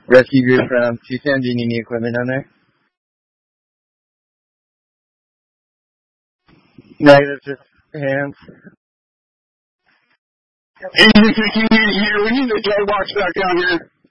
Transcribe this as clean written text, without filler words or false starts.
Rescue group from Tucson. Do you need any equipment down there? Negative, just hands. We need the dog box back down here.